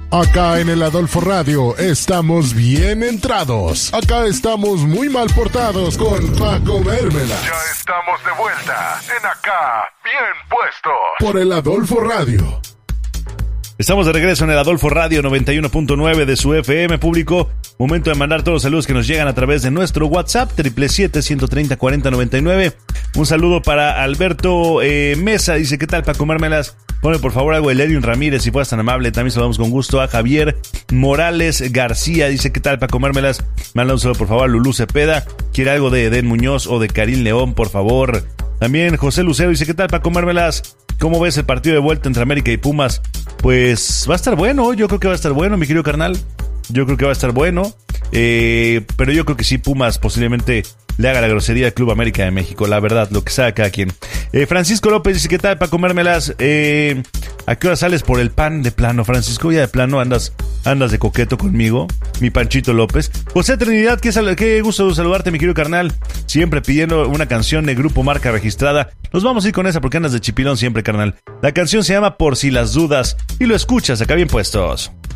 Acá en el Adolfo Radio estamos bien entrados. Acá estamos muy mal portados con Paco Mérmela. Ya estamos de vuelta en Acá Bien Puestos por el Adolfo Radio. Estamos de regreso en el Adolfo Radio 91.9 de su FM público. Momento de mandar todos los saludos que nos llegan a través de nuestro WhatsApp 777-130-4099. Un saludo para Alberto Mesa, dice: ¿qué tal, Paco Mérmelas? Pone por favor algo de Ledwin Ramírez, si fueras tan amable. También saludamos con gusto a Javier Morales García, dice: ¿qué tal, Paco Mérmelas? Manda un saludo por favor a Lulú Cepeda. Quiere algo de Eden Muñoz o de Karim León, por favor. También José Lucero dice: ¿qué tal, Paco Mérmelas? ¿Cómo ves el partido de vuelta entre América y Pumas? Pues va a estar bueno, yo creo que va a estar bueno, mi querido carnal. Yo creo que va a estar bueno, pero yo creo que sí, Pumas posiblemente le haga la grosería al Club América de México, la verdad, lo que sabe cada quien. Francisco López dice: ¿qué tal, para comérmelas? ¿A qué hora sales por el pan de plano, Francisco? Ya de plano andas de coqueto conmigo, mi Panchito López. José Trinidad, qué gusto saludarte, mi querido carnal. Siempre pidiendo una canción de Grupo Marca Registrada. Nos vamos a ir con esa porque andas de chipilón siempre, carnal. La canción se llama Por si las dudas y lo escuchas acá bien puestos.